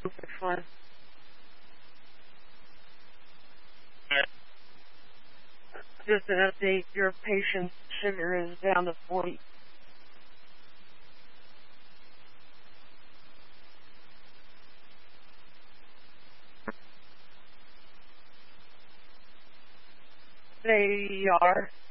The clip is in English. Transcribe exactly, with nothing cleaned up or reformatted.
Which one? Just an update, your patient's sugar is down to forty. They are.